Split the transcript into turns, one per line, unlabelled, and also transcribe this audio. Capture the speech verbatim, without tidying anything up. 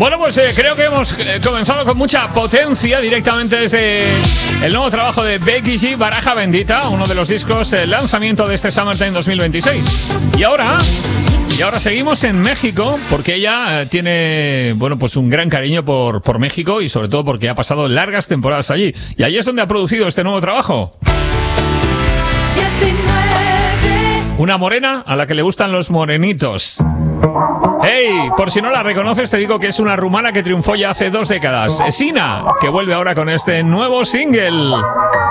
Bueno, pues eh, creo que hemos eh, comenzado con mucha potencia directamente desde el nuevo trabajo de Becky G, Baraja Bendita, uno de los discos eh, lanzamiento de este Summertime dos mil veintiséis. Y ahora... Y ahora seguimos en México porque ella tiene, bueno, pues un gran cariño por, por México y sobre todo porque ha pasado largas temporadas allí. Y allí es donde ha producido este nuevo trabajo. Una morena a la que le gustan los morenitos. Hey, por si no la reconoces te digo que es una rumana que triunfó ya hace dos décadas. Sina, que vuelve ahora con este nuevo single.